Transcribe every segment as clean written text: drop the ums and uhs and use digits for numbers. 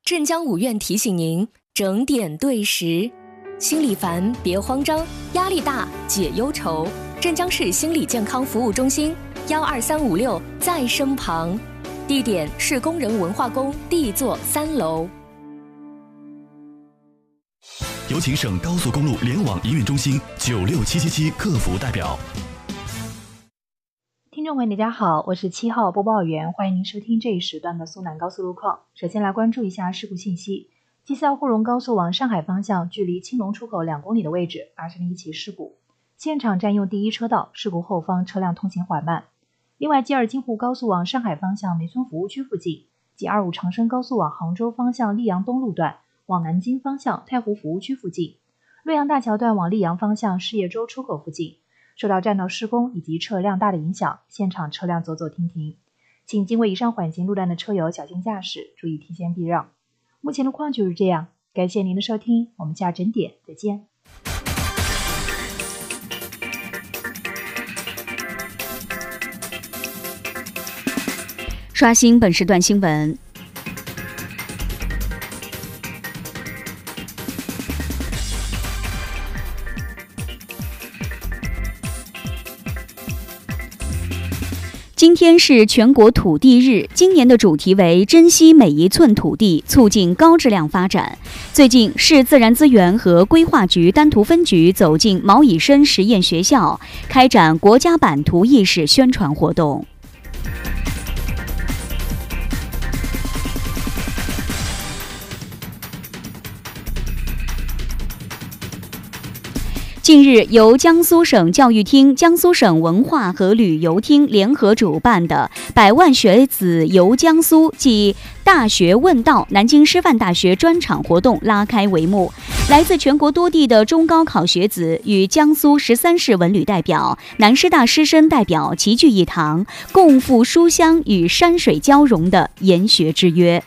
镇江五院提醒您整点对时，心里烦别慌张，压力大解忧愁。镇江市心理健康服务中心12356在身旁，地点是工人文化宫D座3楼。 有请省高速公路联网营运中心96777客服代表。 听众朋友大家好，我是7号播报员，欢迎您收听这一时段的苏南高速路况。首先来关注一下事故信息。G4沪蓉高速往上海方向，距离青龙出口2公里的位置发生了一起事故，现场占用第一车道，事故后方车辆通行缓慢。另外 G2 京沪高速往上海方向梅村服务区附近， G25 长深高速往杭州方向溧阳东路段往南京方向太湖服务区附近，洛阳大桥段往溧阳方向事业洲出口附近，受到占道施工以及车辆大的影响，现场车辆走走停停，请经过以上缓行路段的车友小心驾驶，注意提前避让。目前路况就是这样，感谢您的收听，我们下整点再见。 刷新本时段新闻。今天是全国土地日，今年的主题为珍惜每一寸土地，促进高质量发展。最近，市自然资源和规划局丹徒分局走进毛以深实验学校，开展国家版图意识宣传活动。近日，由江苏省教育厅、江苏省文化和旅游厅联合主办的100万学子游江苏暨大学问道南京师范大学专场活动拉开帷幕。来自全国多地的中高考学子与江苏13市文旅代表、南师大师生代表齐聚一堂，共赴书香与山水交融的研学之约。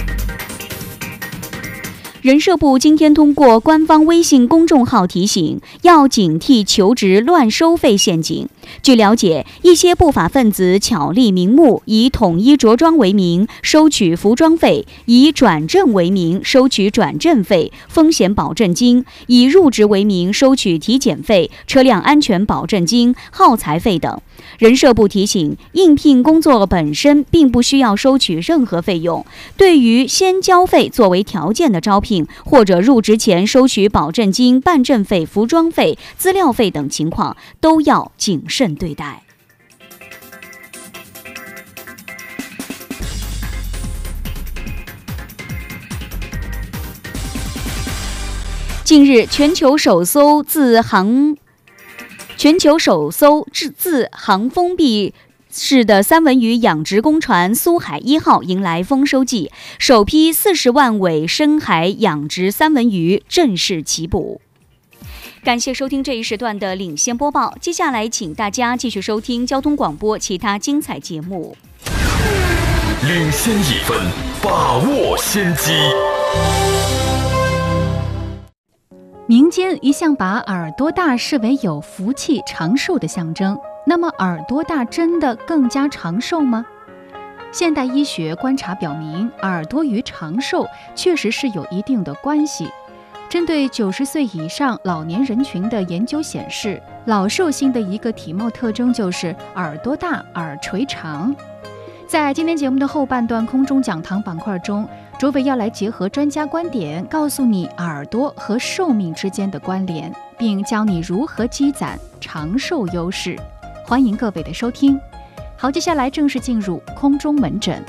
人社部今天通过官方微信公众号提醒，要警惕求职乱收费陷阱。据了解，一些不法分子巧立名目，以统一着装为名收取服装费，以转正为名收取转正费、风险保证金，以入职为名收取体检费、车辆安全保证金、耗材费等。人社部提醒，应聘工作本身并不需要收取任何费用，对于先交费作为条件的招聘，或者入职前收取保证金、办证费、服装费、资料费等情况，都要谨慎对待。近日，全球首艘自杭封闭市的三文鱼养殖工船苏海1号迎来丰收季，首批40万尾深海养殖三文鱼正式起捕。感谢收听这一时段的领先播报，接下来请大家继续收听交通广播其他精彩节目。 领先1分，把握先机。 民间一向把耳朵大视为有福气、长寿的象征，那么耳朵大真的更加长寿吗？现代医学观察表明，耳朵与长寿确实是有一定的关系。针对90岁以上老年人群的研究显示，老寿星的一个体貌特征就是耳朵大、耳垂长。在今天节目的后半段空中讲堂板块中，卓伟要来结合专家观点，告诉你耳朵和寿命之间的关联，并教你如何积攒长寿优势。欢迎各位的收听。好，接下来正式进入空中门诊。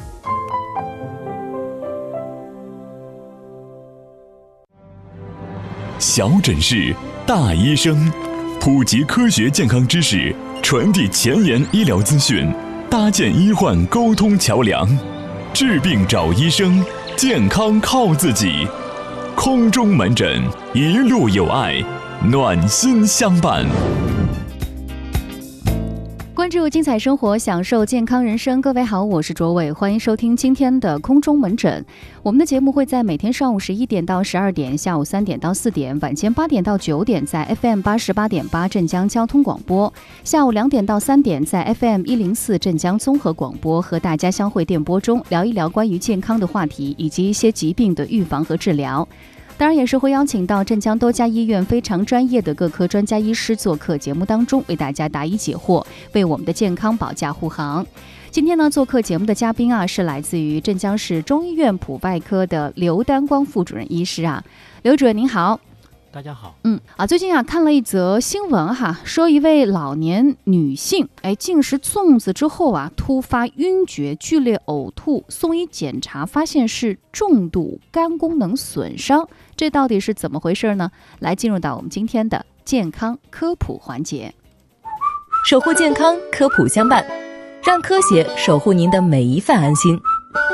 小诊室，大医生，普及科学健康知识，传递前沿医疗资讯，搭建医患沟通桥梁，治病找医生，健康靠自己。空中门诊，一路有爱，暖心相伴。 关注精彩生活，享受健康人生。各位好，我是卓伟，欢迎收听今天的空中门诊。我们的节目会在每天上午11点到12点，下午3点到4点，晚间8点到9点在 FM 88.8镇江交通广播，下午2点到3点在 FM 104镇江综合广播，和大家相会电波中聊一聊关于健康的话题，以及一些疾病的预防和治疗。当然也是会邀请到镇江多家医院非常专业的各科专家医师做客节目当中，为大家答疑解惑，为我们的健康保驾护航。今天呢，做客节目的嘉宾是来自于镇江市中医院普外科的刘丹光副主任医师刘主任您好。 大家好。 最近看了一则新闻说一位老年女性进食粽子之后突发晕厥、剧烈呕吐，送医检查发现是重度肝功能损伤，这到底是怎么回事呢？来进入到我们今天的健康科普环节。 守护健康，科普相伴，让科学守护您的每一份安心。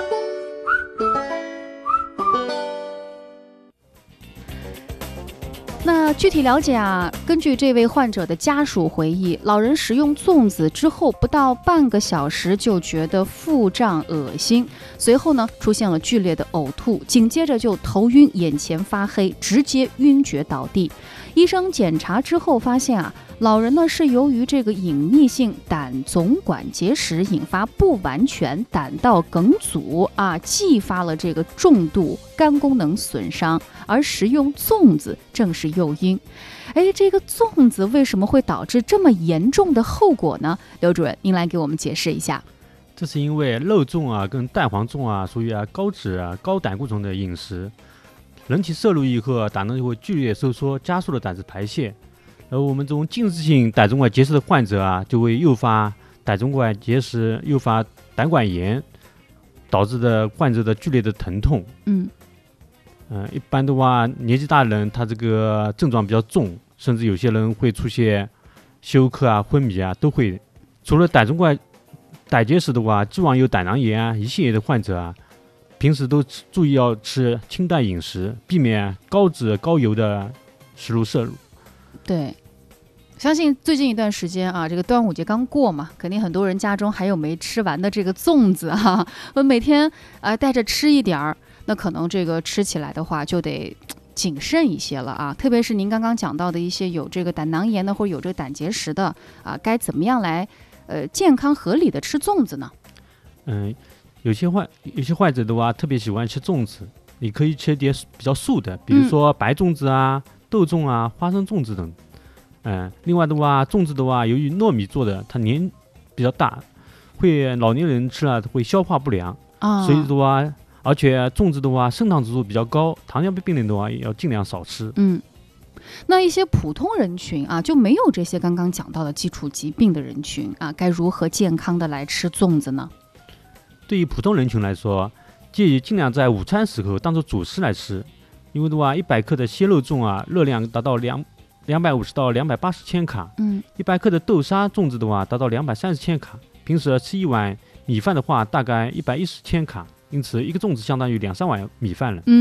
那具体了解根据这位患者的家属回忆，老人食用粽子之后不到半个小时就觉得腹胀恶心，随后呢出现了剧烈的呕吐，紧接着就头晕、眼前发黑，直接晕厥倒地。医生检查之后发现老人呢是由于这个隐匿性胆总管结石引发不完全胆道梗阻继发了这个重度肝功能损伤，而食用粽子正是诱因。这个粽子为什么会导致这么严重的后果呢？刘主任，您来给我们解释一下。 这是因为肉粽跟蛋黄粽属于高脂高胆固醇的饮食，人体摄入以后胆囊就会剧烈收缩，加速了胆汁排泄。而我们这种近视性胆总管结石的患者就会诱发胆总管结石，诱发胆管炎，导致的患者的剧烈的疼痛。一般的话，年纪大的人他这个症状比较重，甚至有些人会出现休克昏迷都会。除了胆总管胆结石的话，既往有胆囊炎胰腺炎的患者平时都注意要吃清淡饮食，避免高脂高油的食物摄入。 对，相信最近一段时间这个端午节刚过嘛，肯定很多人家中还有没吃完的这个粽子我每天带着吃一点儿，那可能这个吃起来的话就得谨慎一些了特别是您刚刚讲到的一些有这个胆囊炎的或者有这个胆结石的该怎么样来健康合理的吃粽子呢？ 有些患者的话特别喜欢吃粽子，你可以吃点比较素的，比如说白粽子豆粽花生粽子等。另外的话，粽子的话，由于糯米做的，它年比较大，老年人吃了会消化不良所以的话，而且粽子的话，升糖指数比较高，糖尿病病人的话也要尽量少吃。 那一些普通人群就没有这些刚刚讲到的基础疾病的人群该如何健康的来吃粽子呢？ 对于普通人群来说，建议尽量在午餐时候当做主食来吃，因为的话，100克的鲜肉粽热量达到250到280千卡，100克的豆沙粽子的话达到230千卡，平时吃一碗米饭的话大概110千卡，因此一个粽子相当于2-3碗米饭了。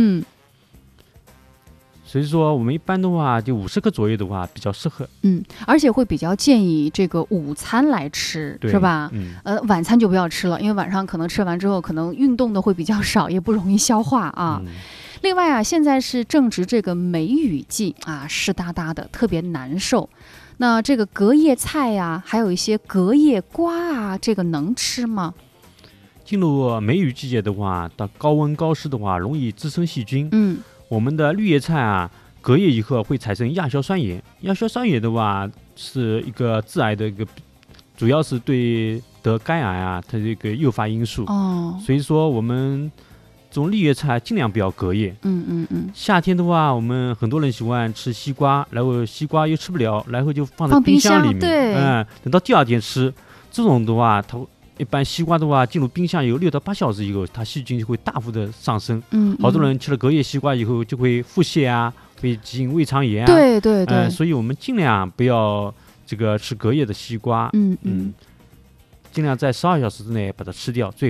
所以说我们一般的话就50克左右的话比较适合。 而且会比较建议这个午餐来吃，是吧？晚餐就不要吃了，因为晚上可能吃完之后可能运动的会比较少，也不容易消化另外现在是正值这个梅雨季湿哒哒的，特别难受。那这个隔夜菜还有一些隔夜瓜这个能吃吗？ 进入梅雨季节的话，到高温高湿的话，容易滋生细菌。我们的绿叶菜隔夜以后会产生亚硝酸盐，亚硝酸盐的话是一个致癌的一个，主要是对得肝癌它这个诱发因素。所以说我们这种绿叶菜尽量不要隔夜。夏天的话，我们很多人喜欢吃西瓜，然后西瓜又吃不了，然后就放在冰箱里面，等到第二天吃。这种的话，它一般西瓜的话进入冰箱有6到8小时以后，它细菌就会大幅的上升。好多人吃了隔夜西瓜以后就会腹泻会急性胃肠炎对所以我们尽量不要这个吃隔夜的西瓜。尽量在12小时之内把它吃掉最好。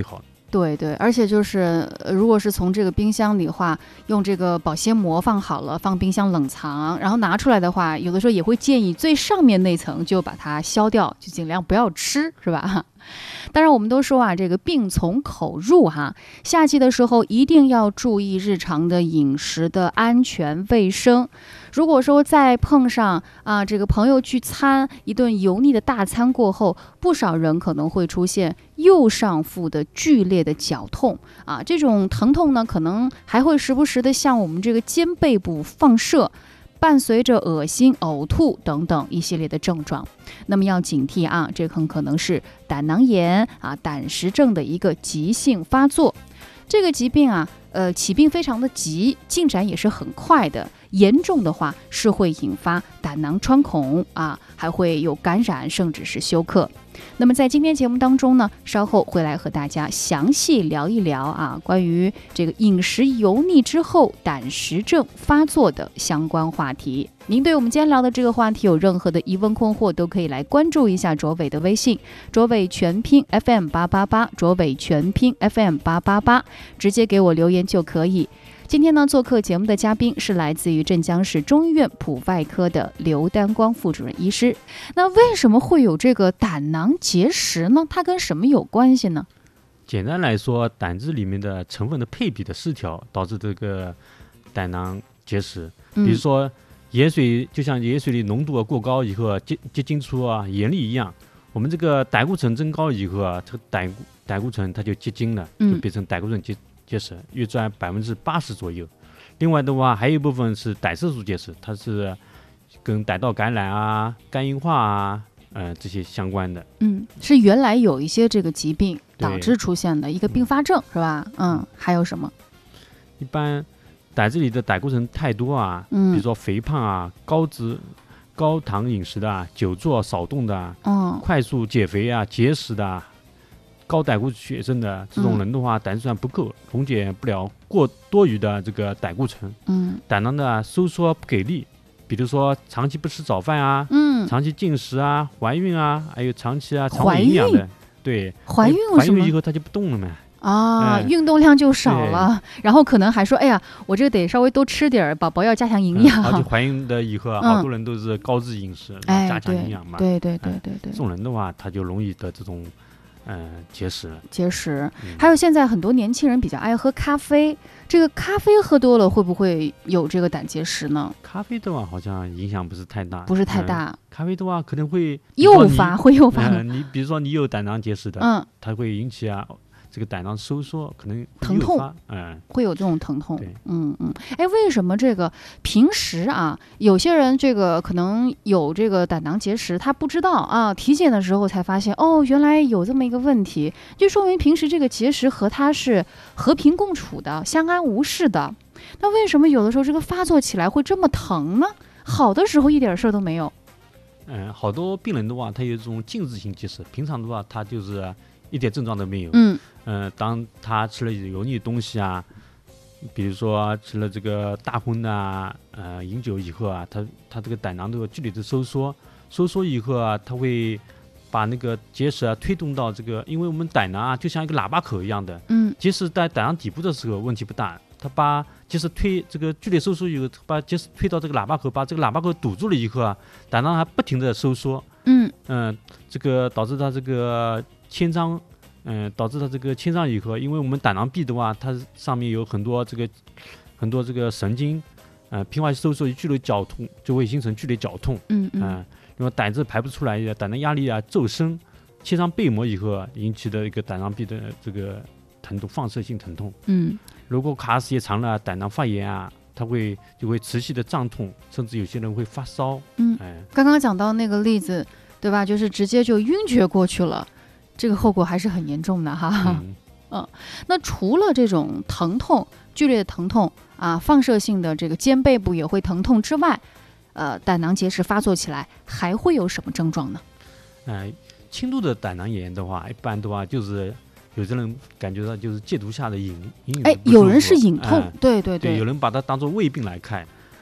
对对，而且就是如果是从这个冰箱里的话，用这个保鲜膜放好了，放冰箱冷藏，然后拿出来的话，有的时候也会建议最上面那层就把它削掉，就尽量不要吃，是吧？当然我们都说啊，这个病从口入哈，夏季的时候一定要注意日常的饮食的安全卫生。如果说再碰上这个朋友聚餐，一顿油腻的大餐过后，不少人可能会出现右上腹的剧烈的绞痛啊，这种疼痛呢，可能还会时不时的向我们这个肩背部放射，伴随着恶心、呕吐等等一系列的症状。那么要警惕啊，这很可能是胆囊炎胆石症的一个急性发作。这个疾病起病非常的急，进展也是很快的，严重的话是会引发胆囊穿孔还会有感染，甚至是休克。那么在今天节目当中呢，稍后会来和大家详细聊一聊关于这个饮食油腻之后胆石症发作的相关话题。您对我们今天聊的这个话题有任何的疑问困惑，都可以来关注一下卓伟的微信，卓伟全拼 FM888，卓伟全拼 FM888，直接给我留言就可以。今天呢，做客节目的嘉宾是来自于镇江市中医院普外科的刘丹光副主任医师。那为什么会有这个胆囊结石呢？它跟什么有关系呢？ 简单来说，胆汁里面的成分的配比的失调导致这个胆囊结石。比如说盐水，就像盐水里浓度过高以后结晶出盐粒一样，我们这个胆固醇增高以后这个胆固醇它就结晶了，就变成胆固醇结石，约占80%左右。另外的话，还有一部分是胆色素结石，它是跟胆道感染肝硬化这些相关的。 是原来有一些这个疾病导致出现的一个并发症，是吧？还有什么？ 一般胆子里的胆固醇太多比如说肥胖高糖饮食的久坐少动的快速减肥节食的高胆固血症的这种人的话，胆汁酸不够，溶解不了过多余的这个胆固醇，胆囊的收缩不给力，比如说长期不吃早饭长期进食怀孕还有长期肠胃营养的。对， 怀孕以后它就不动了嘛。 运动量就少了，然后可能还说，哎呀，我这个得稍微多吃点，宝宝要加强营养。 而且怀孕的以后好多人都是高脂饮食，加强营养嘛。 对。 这种人的话，他就容易得这种结石。 还有现在很多年轻人比较爱喝咖啡，这个咖啡喝多了会不会有这个胆结石呢？ 咖啡的话好像影响不是太大， 咖啡的话可能会诱发你比如说你有胆囊结石的，它会引起这个胆囊收缩，可能疼痛，会有这种疼痛。为什么这个平时有些人这个可能有这个胆囊结石，他不知道体检的时候才发现，原来有这么一个问题，就说明平时这个结石和他是和平共处的，相安无事的。那为什么有的时候这个发作起来会这么疼呢？好的时候一点事都没有。 好多病人的话，他有这种静止性结石，平常的话他就是一点症状都没有。当他吃了油腻的东西比如说吃了这个大荤饮酒以后他这个胆囊都有剧烈的收缩以后他会把那个结石推动到这个，因为我们胆囊就像一个喇叭口一样的，结石在胆囊底部的时候问题不大，他把结石推这个剧烈收缩以后，把结石推到这个喇叭口，把这个喇叭口堵住了以后胆囊还不停的收缩，这个导致他这个牵张。以后，因为我们胆囊壁的话，它上面有很多这个神经，平滑收缩剧烈绞痛，就会形成剧烈绞痛。因为胆汁排不出来，胆囊压力骤升，切伤背膜以后引起的一个胆囊壁的这个疼痛，放射性疼痛。如果卡时间长了，胆囊发炎它就会持续的胀痛，甚至有些人会发烧。 刚刚讲到那个例子，对吧？就是直接就晕厥过去了。这个后果还是很严重的哈。那除了这种疼痛，剧烈的疼痛放射性的这个肩背部也会疼痛之外，胆囊结石发作起来还会有什么症状呢？ 轻度的胆囊炎的话，一般的话就是有些人感觉到就是戒毒下的隐有人是隐痛，对， 有人把它当作胃病来看。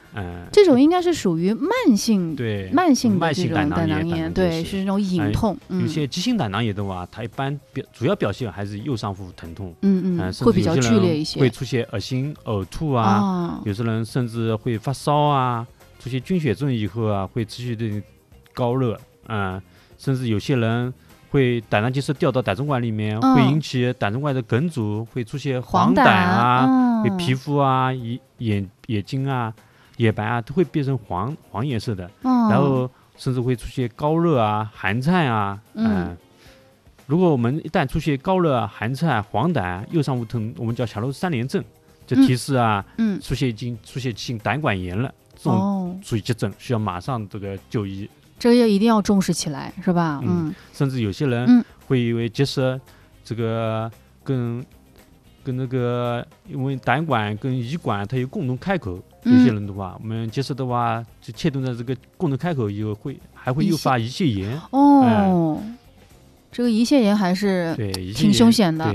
这种应该是属于慢性的这种胆囊炎，对，是那种隐痛。 有些急性胆囊炎的话，它一般主要表现还是右上腹疼痛， 会比较剧烈一些， 会出现恶心、呕吐啊，有些人甚至会发烧啊，出现菌血症以后啊，会持续的高热，甚至有些人会胆囊结石掉到胆总管里面，会引起胆总管的梗阻，会出现黄疸啊，会皮肤啊、眼睛啊、眼白啊都会变成黄颜色的，然后甚至会出现高热啊、寒颤啊，如果我们一旦出现高热、寒颤、黄疸、右上腹疼，我们叫小儿3联症，就提示出现急性胆管炎了，这种属于急症，需要马上这个就医。 这个一定要重视起来，是吧？ 甚至有些人会以为结石这个跟那个，因为胆管跟胰管它有共同开口，有些人的话，我们结石的话就切断了这个共同开口以后，还会诱发胰腺炎。 这个胰腺炎还是挺凶险的。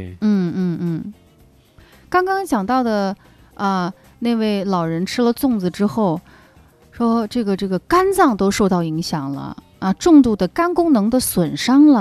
刚刚讲到的那位老人吃了粽子之后，说这个肝脏都受到影响了重度的肝功能的损伤了。